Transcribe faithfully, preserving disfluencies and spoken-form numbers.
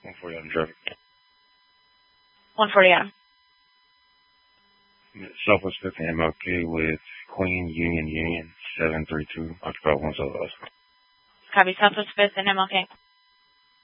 one forty on traffic. one forty Adam. Southwest fifth and M L K with Queen Union Union seven three two. Occupied one solo. Copy. Southwest fifth and M L K.